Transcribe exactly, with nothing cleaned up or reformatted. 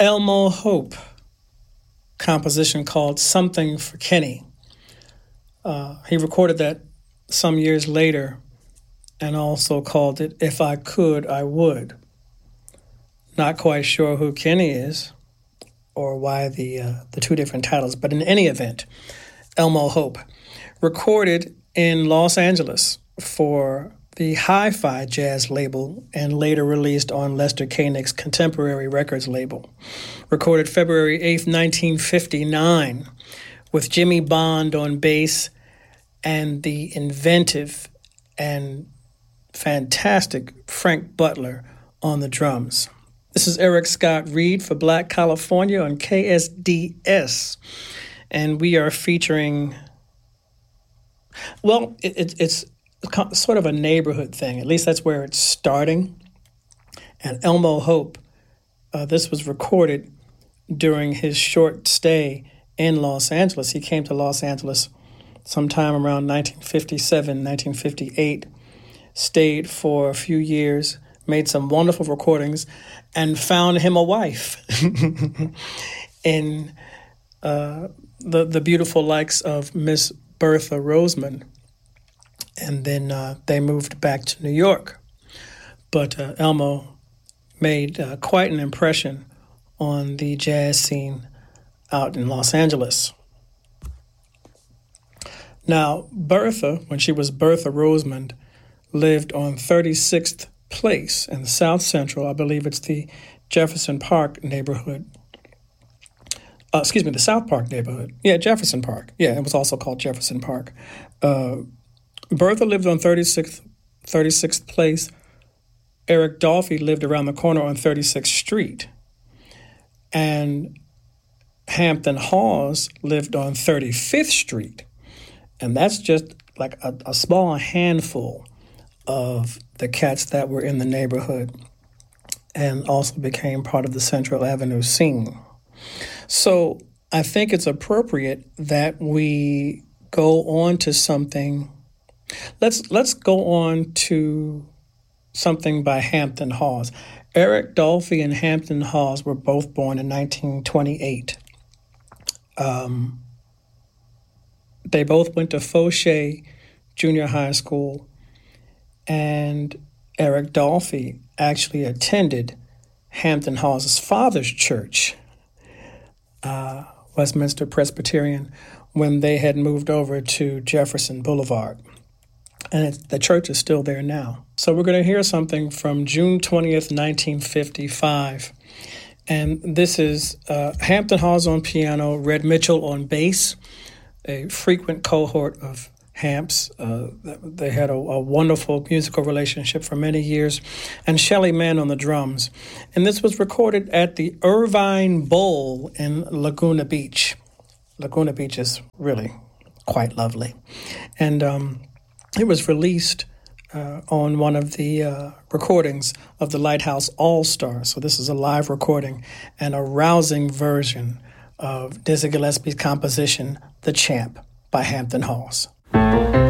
Elmo Hope composition called Something for Kenny. Uh, he recorded that some years later and also called it If I Could, I Would. Not quite sure who Kenny is or why the uh, the two different titles, but in any event, Elmo Hope, recorded in Los Angeles for the Hi-Fi Jazz label and later released on Lester Koenig's Contemporary Records label. Recorded February eighth, nineteen fifty-nine, with Jimmy Bond on bass and the inventive and fantastic Frank Butler on the drums. This is Eric Scott Reed for Black California on K S D S, and we are featuring, well, it, it, it's sort of a neighborhood thing. At least that's where it's starting. And Elmo Hope, uh, this was recorded during his short stay in Los Angeles. He came to Los Angeles sometime around nineteen fifty-seven, nineteen fifty-eight, stayed for a few years, made some wonderful recordings, and found him a wife in uh, the, the beautiful likes of Miss Bertha Roseman. And then uh, they moved back to New York. But uh, Elmo made uh, quite an impression on the jazz scene out in Los Angeles. Now, Bertha, when she was Bertha Roseman, lived on thirty-sixth Place in South Central. I believe it's the Jefferson Park neighborhood. Uh, excuse me, the South Park neighborhood. Yeah, Jefferson Park. Yeah, it was also called Jefferson Park. Uh, Bertha lived on thirty-sixth, thirty-sixth Place. Eric Dolphy lived around the corner on thirty-sixth Street. And Hampton Hawes lived on thirty-fifth Street. And that's just like a, a small handful of the cats that were in the neighborhood and also became part of the Central Avenue scene. So I think it's appropriate that we go on to something. Let's let's go on to something by Hampton Hawes. Eric Dolphy and Hampton Hawes were both born in nineteen twenty-eight. Um, they both went to Fauché Junior High School, and Eric Dolphy actually attended Hampton Hawes' father's church, uh, Westminster Presbyterian, when they had moved over to Jefferson Boulevard. And it, the church is still there now. So we're going to hear something from June twentieth, nineteen fifty-five. And this is uh, Hampton Hawes on piano, Red Mitchell on bass, a frequent cohort of Hamps. Uh, they had a, a wonderful musical relationship for many years, and Shelly Manne on the drums. And this was recorded at the Irvine Bowl in Laguna Beach. Laguna Beach is really quite lovely. And um, it was released uh, on one of the uh, recordings of the Lighthouse All-Stars. So this is a live recording and a rousing version of Dizzy Gillespie's composition, The Champ, by Hampton Hawes.